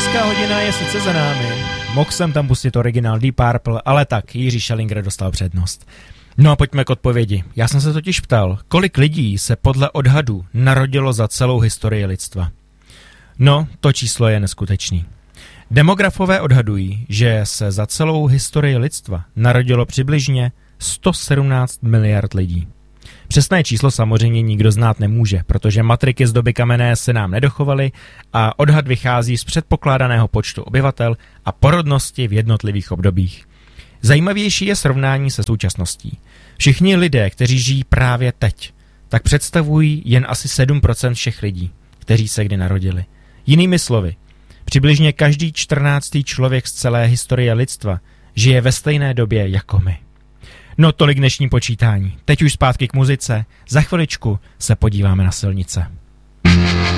Hezká hodina je sice za námi. Mohl jsem tam pustit originál Deep Purple, ale tak, Jiří Schellinger dostal přednost. No a pojďme k odpovědi. Já jsem se totiž ptal, kolik lidí se podle odhadů narodilo za celou historii lidstva. No, to číslo je neskutečný. Demografové odhadují, že se za celou historii lidstva narodilo přibližně 117 miliard lidí. Přesné číslo samozřejmě nikdo znát nemůže, protože matriky z doby kamenné se nám nedochovaly a odhad vychází z předpokládaného počtu obyvatel a porodnosti v jednotlivých obdobích. Zajímavější je srovnání se současností. Všichni lidé, kteří žijí právě teď, tak představují jen asi 7% všech lidí, kteří se kdy narodili. Jinými slovy, přibližně každý 14. člověk z celé historie lidstva žije ve stejné době jako my. No tolik dnešní počítání. Teď už zpátky k muzice. Za chviličku se podíváme na silnice.